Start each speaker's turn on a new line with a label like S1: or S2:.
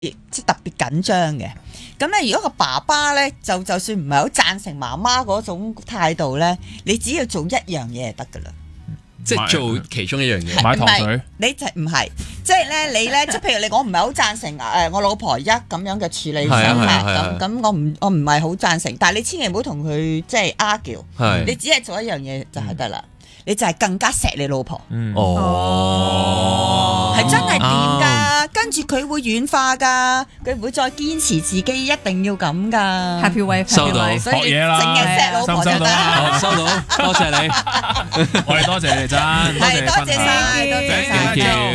S1: 即係特別緊張嘅。咁咧，如果個爸爸咧就算唔係好贊成媽媽嗰種態度咧，你只要做一樣嘢就得噶啦。
S2: 即係做其中一樣嘢，
S3: 買糖水，
S1: 你就唔係，即係咧你咧，即係譬如你我唔係好贊成我老婆一咁樣嘅處理手法，咁我唔係好贊成，但係你千祈唔好同佢即係 argue，你只係做一樣嘢就係得啦，你就係更加錫你老婆，係真係掂㗎，跟住佢會軟化㗎，佢會再堅持自己一定要咁㗎。
S4: Happy wife，
S2: 收到，
S1: 所以淨係錫老婆就得。
S2: 收到，多謝你，
S3: 我哋多謝你哋真，
S1: 係多謝晒，多謝晒。